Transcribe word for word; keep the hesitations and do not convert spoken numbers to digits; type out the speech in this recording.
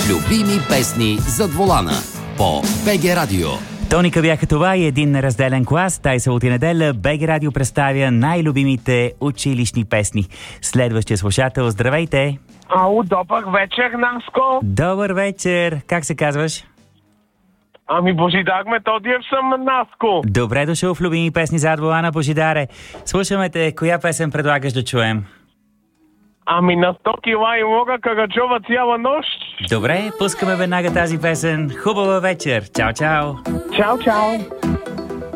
Любими песни зад волана по БГ Радио. Тоника бяха това и един неразделен клас. Тай събота и неделя БГ Радио представя най-любимите училищни песни. Следващия слушател, здравейте! Ало, добър вечер, Наско! Добър вечер! Как се казваш? Ами, Божидар Методиев съм, Наско. Добре дошъл в любими песни зад волана, Божидаре. Слушаме те, коя песен предлагаш да чуем? Ами, на сто кила и лога Караджова цяла нощ. Добре, пускаме веднага тази песен. Хубава вечер! Чао, чао! Чао, чао!